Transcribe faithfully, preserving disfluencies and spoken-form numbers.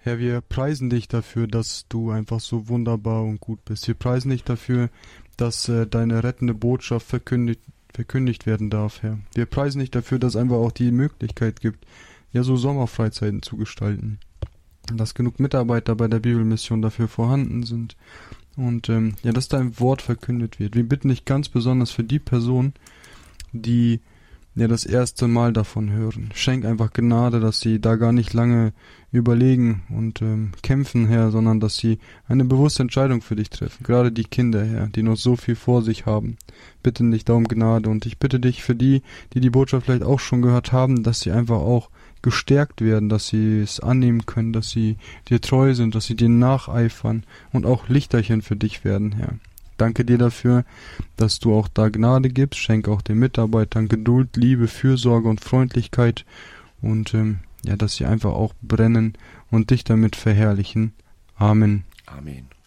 Herr, wir preisen dich dafür, dass du einfach so wunderbar und gut bist. Wir preisen dich dafür, dass äh, deine rettende Botschaft verkündigt, verkündigt werden darf, Herr. Wir preisen dich dafür, dass einfach auch die Möglichkeit gibt, ja so Sommerfreizeiten zu gestalten. Dass genug Mitarbeiter bei der Bibelmission dafür vorhanden sind. Und ähm, ja, dass dein Wort verkündet wird. Wir bitten dich ganz besonders für die Person, die ja das erste Mal davon hören. Schenk einfach Gnade, dass sie da gar nicht lange überlegen und ähm, kämpfen, Herr, sondern dass sie eine bewusste Entscheidung für dich treffen. Gerade die Kinder, Herr, die noch so viel vor sich haben. Bitte dich da um Gnade. Und ich bitte dich für die, die die Botschaft vielleicht auch schon gehört haben, dass sie einfach auch gestärkt werden, dass sie es annehmen können, dass sie dir treu sind, dass sie dir nacheifern und auch Lichterchen für dich werden, Herr. Danke dir dafür, dass du auch da Gnade gibst. Schenk auch den Mitarbeitern Geduld, Liebe, Fürsorge und Freundlichkeit und ähm, ja, dass sie einfach auch brennen und dich damit verherrlichen. Amen. Amen.